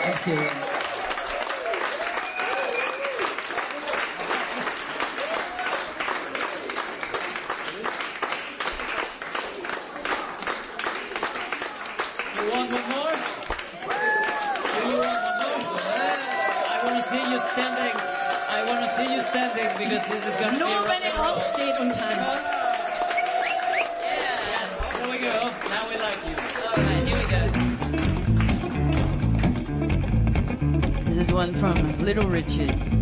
Let's hear it. You want one more? Do you want one more? I want to see you standing. I want to see you standing because this is going to be... Nur wenn ihr aufsteht und tanzt. Yes, there we go. Now we like you. All right, here we go. This is one from Little Richard.